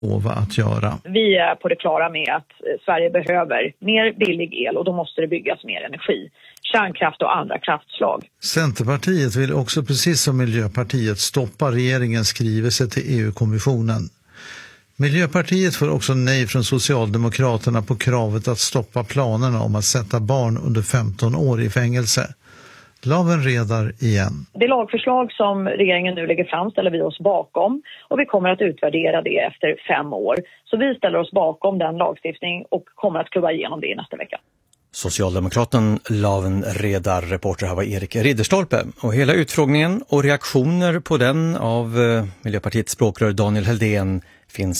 lova att göra. Vi är på det klara med att Sverige behöver mer billig el och då måste det byggas mer energi. Kärnkraft och andra kraftslag. Centerpartiet vill också precis som Miljöpartiet stoppa regeringens skrivelse till EU-kommissionen. Miljöpartiet får också nej från Socialdemokraterna på kravet att stoppa planerna om att sätta barn under 15 år i fängelse. Laven redar igen. Det lagförslag som regeringen nu lägger fram ställer vi oss bakom och vi kommer att utvärdera det efter 5 år. Så vi ställer oss bakom den lagstiftning och kommer att klubba igenom det i nästa vecka. Socialdemokraten Laven redar, reporter här var Erik Ridderstolpe. Och hela utfrågningen och reaktioner på den av Miljöpartiets språkrör Daniel Heldén finns